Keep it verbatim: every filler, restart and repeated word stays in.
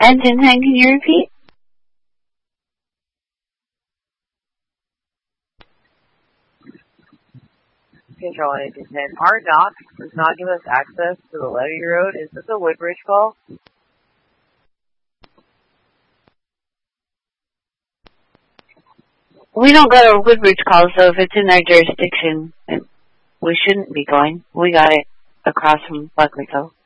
Engine ten, can you repeat? Control Engine ten. Our dock does not give us access to the levee road. Is this a Woodbridge call? We don't go to Woodbridge calls, so if it's in our jurisdiction, it, we shouldn't be going. We got it across from Buckley Cove.